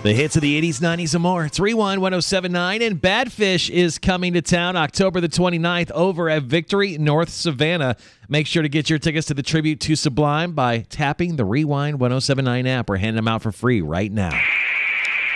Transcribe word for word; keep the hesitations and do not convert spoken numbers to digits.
The hits of the eighties, nineties, and more. It's Rewind one oh seven point nine, and Badfish is coming to town October the twenty-ninth over at Victory North Savannah. Make sure to get your tickets to the tribute to Sublime by tapping the Rewind one oh seven point nine app. We're handing them out for free right now.